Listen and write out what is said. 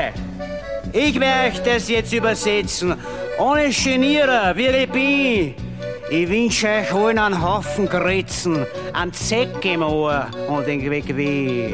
Freunde, ich werde euch das jetzt übersetzen, ohne Genieren, wie ich bin. Ich wünsche euch allen einen Haufen Gritzen, einen Zeck im Ohr und den Weg weh.